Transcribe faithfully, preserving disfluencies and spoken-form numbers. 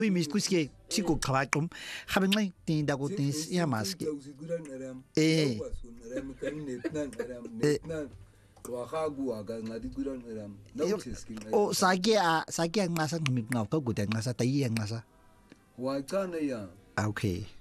Ui mis kuske chico kabakum haben ngai tin da gotis ya maski. Eh. Oh sagi a sagi ang masa ngimip ngau ka gudan ngasa tayi ang ngasa. Why can't I? Okay.